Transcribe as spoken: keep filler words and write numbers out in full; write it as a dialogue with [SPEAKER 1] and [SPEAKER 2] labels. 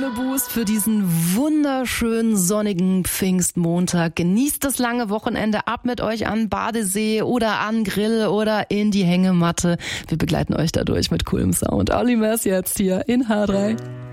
[SPEAKER 1] Laune-Boost für diesen wunderschönen sonnigen Pfingstmontag. Genießt das lange Wochenende, ab mit euch an Badesee oder an Grill oder in die Hängematte. Wir begleiten euch dadurch mit coolem Sound. Olli Mess jetzt hier in H drei.